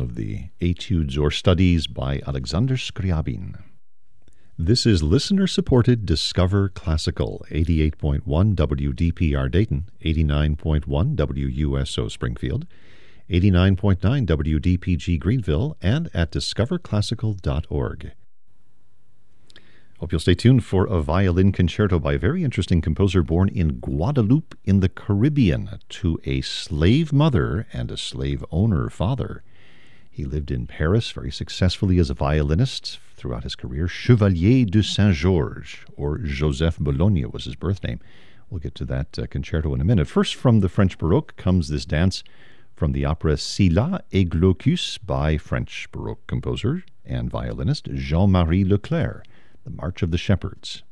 of the Etudes or Studies by Alexander Scriabin. This is listener-supported Discover Classical, 88.1 WDPR Dayton, 89.1 WUSO Springfield, 89.9 WDPG Greenville, and at discoverclassical.org. Hope you'll stay tuned for a violin concerto by a very interesting composer born in Guadeloupe in the Caribbean to a slave mother and a slave owner father. He lived in Paris very successfully as a violinist throughout his career. Chevalier de Saint-Georges, or Joseph Bologna was his birth name. We'll get to that concerto in a minute. First, from the French Baroque comes this dance from the opera Scylla et Glaucus by French Baroque composer and violinist Jean-Marie Leclerc, the March of the Shepherds.